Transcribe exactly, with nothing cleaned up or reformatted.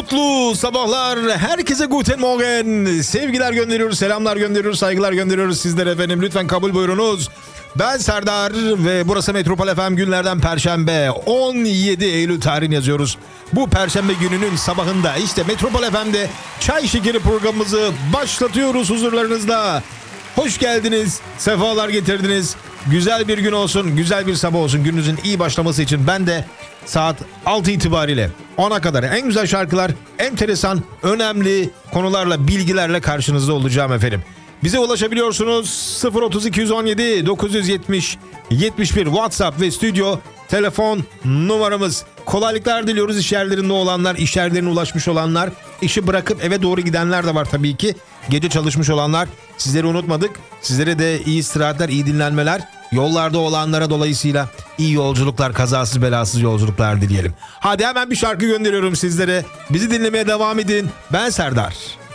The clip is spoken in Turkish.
Mutlu sabahlar. Herkese guten morgen. Sevgiler gönderiyoruz, selamlar gönderiyoruz, saygılar gönderiyoruz sizlere efendim. Lütfen kabul buyurunuz. Ben Serdar ve burası Metropol F M, günlerden Perşembe. on yedi Eylül tarihini yazıyoruz. Bu Perşembe gününün sabahında işte Metropol F M'de Çay Şekeri programımızı başlatıyoruz huzurlarınızda. Hoş geldiniz, sefalar getirdiniz. Güzel bir gün olsun, güzel bir sabah olsun. Gününüzün iyi başlaması için ben de saat altı itibariyle ona kadar en güzel şarkılar, enteresan, önemli konularla, bilgilerle karşınızda olacağım efendim. Bize ulaşabiliyorsunuz. sıfır otuz iki on yedi dokuz yetmiş yetmiş bir WhatsApp ve stüdyo telefon numaramız. Kolaylıklar diliyoruz iş yerlerinde olanlar, iş yerlerine ulaşmış olanlar, işi bırakıp eve doğru gidenler de var tabii ki. Gece çalışmış olanlar, sizleri unutmadık. Sizlere de iyi istirahatler, iyi dinlenmeler. Yollarda olanlara dolayısıyla iyi yolculuklar, kazasız belasız yolculuklar dileyelim. Hadi hemen bir şarkı gönderiyorum sizlere. Bizi dinlemeye devam edin. Ben Serdar.